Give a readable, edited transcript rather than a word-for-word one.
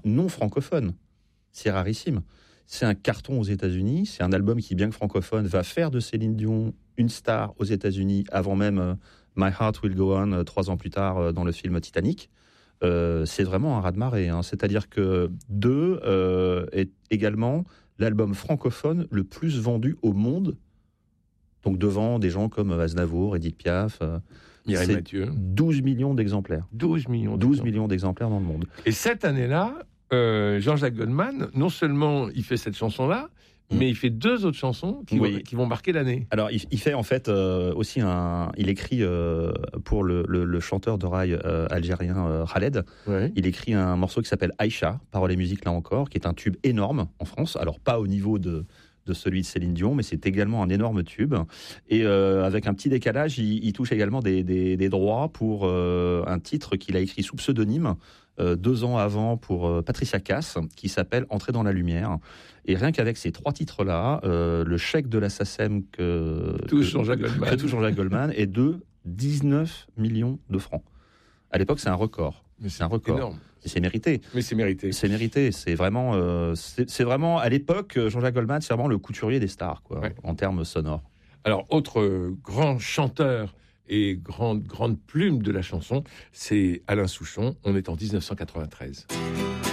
non francophone. C'est rarissime. C'est un carton aux États-Unis. C'est un album qui, bien que francophone, va faire de Céline Dion une star aux États-Unis avant même My Heart Will Go On 3 ans plus tard dans le film Titanic. C'est vraiment un raz-de-marée. C'est-à-dire que 2 est également l'album francophone le plus vendu au monde. Donc devant des gens comme Aznavour, Edith Piaf. Mireille Mathieu. 12 millions d'exemplaires. 12 millions d'exemplaires dans le monde. Et cette année-là, Jean-Jacques Goldman, non seulement il fait cette chanson-là, mais il fait 2 autres chansons qui vont marquer l'année. Alors, il fait en fait aussi il écrit pour le chanteur de rail algérien Khaled. Ouais. Il écrit un morceau qui s'appelle Aïcha, paroles et musique là encore, qui est un tube énorme en France. Alors, pas au niveau de celui de Céline Dion, mais c'est également un énorme tube. Et avec un petit décalage, il touche également des droits pour un titre qu'il a écrit sous pseudonyme 2 ans avant pour Patricia Cass, qui s'appelle Entrer dans la lumière. Et rien qu'avec ces 3 titres-là, le chèque de la SACEM que touche Jean-Jacques Goldman est de 19 millions de francs. À l'époque, c'est un record. Mais c'est un record. Énorme. Et c'est mérité. Mais c'est mérité. C'est mérité. C'est vraiment, à l'époque, Jean-Jacques Goldman, c'est vraiment le couturier des stars, quoi, en termes sonores. Alors, autre grand chanteur et grande plume de la chanson, c'est Alain Souchon. On est en 1993.